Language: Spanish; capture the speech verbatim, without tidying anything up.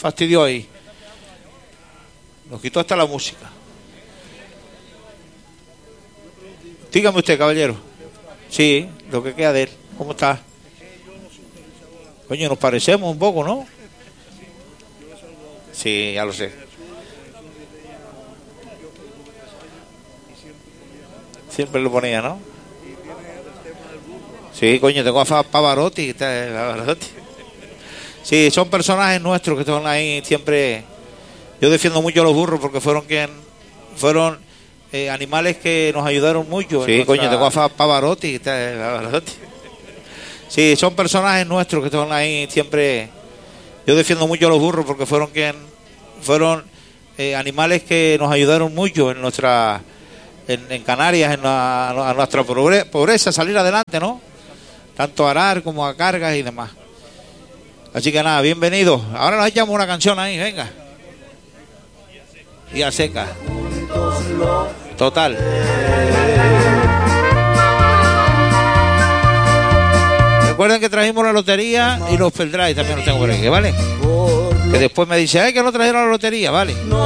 fastidió ahí. Nos quitó hasta la música. Dígame usted, caballero. Sí, lo que queda de él. ¿Cómo está? Coño, nos parecemos un poco, ¿no? Sí, ya lo sé. Siempre lo ponía, ¿no? Sí, coño, tengo a Pavarotti. Pavarotti. Sí, son personajes nuestros que están ahí siempre. Yo defiendo mucho a los burros porque fueron quien fueron eh, animales que nos ayudaron mucho. Sí, coño, tengo a Pavarotti. Pavarotti. Sí, son personajes nuestros que están ahí siempre. Yo defiendo mucho a los burros porque fueron quien fueron eh, animales que nos ayudaron mucho en nuestra en, en Canarias, en la, a nuestra pobre, pobreza, salir adelante, ¿no? Tanto a arar como a cargas y demás. Así que nada, bienvenidos. Ahora nos echamos una canción ahí, venga. Y a seca. Total. Recuerden que trajimos la lotería y los pendrive también los tengo por aquí, ¿vale? Que después me dice, ay, que no trajeron la lotería, ¿vale?